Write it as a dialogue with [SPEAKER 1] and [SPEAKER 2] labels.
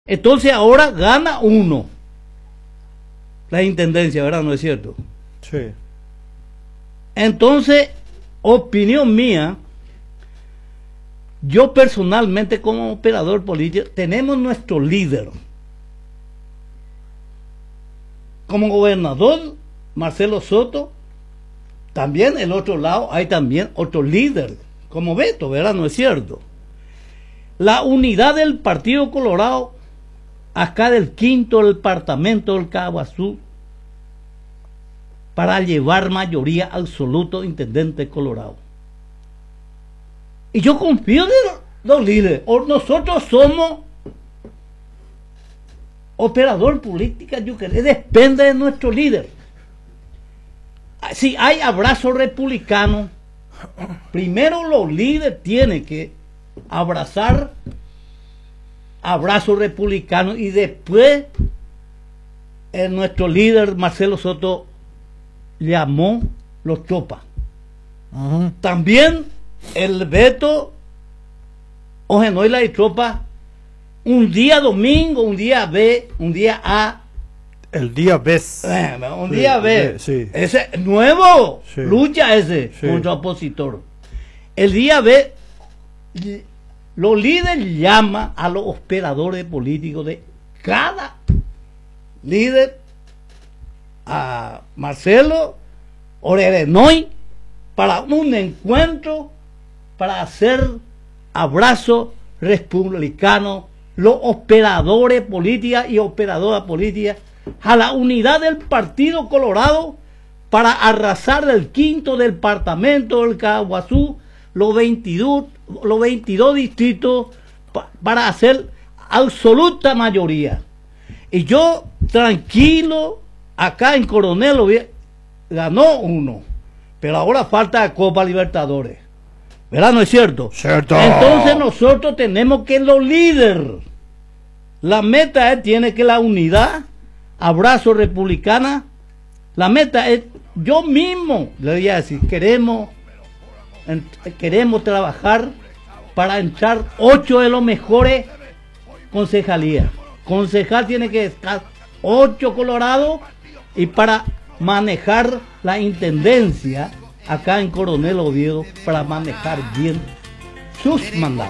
[SPEAKER 1] Entonces ahora gana uno la intendencia, ¿verdad? ¿No es cierto?
[SPEAKER 2] Sí.
[SPEAKER 1] Entonces, opinión mía, yo personalmente como operador político, tenemos nuestro líder. Como gobernador, Marcelo Soto, también el otro lado hay también otro líder, como Beto, ¿verdad? ¿No es cierto? La unidad del Partido Colorado, acá del 5º departamento del Caguazú, para llevar mayoría absoluta intendente Colorado. Y yo confío de los líderes. Nosotros somos operador política, depende de nuestro líder. Si hay abrazo republicano, primero los líderes tienen que abrazar abrazo republicano y después nuestro líder Marcelo Soto llamó los tropas. También el Beto Ojenoyla y tropa un día domingo, un día B, un día A.
[SPEAKER 2] El día B.
[SPEAKER 1] Un día B.
[SPEAKER 2] Sí.
[SPEAKER 1] Ese nuevo
[SPEAKER 2] sí.
[SPEAKER 1] Lucha ese
[SPEAKER 2] sí.
[SPEAKER 1] contra opositor. El día B, los líderes llaman a los operadores políticos de cada líder, a Marcelo Orerenoy, para un encuentro para hacer abrazo republicano, los operadores políticos y operadoras políticas, a la unidad del Partido Colorado para arrasar el 5º departamento del Caguazú, los 22 distritos, para hacer absoluta mayoría. Y yo tranquilo, acá en Coronel ganó uno, pero ahora falta la Copa Libertadores, ¿verdad? ¿No es cierto?
[SPEAKER 2] Cierto.
[SPEAKER 1] Entonces nosotros tenemos que los líderes, la meta tiene que la unidad, abrazo republicana, la meta es, yo mismo le voy a decir, queremos trabajar para entrar 8 de los mejores concejalías. Concejal tiene que estar 8 Colorados, y para manejar la intendencia acá en Coronel Oviedo, para manejar bien sus mandatos.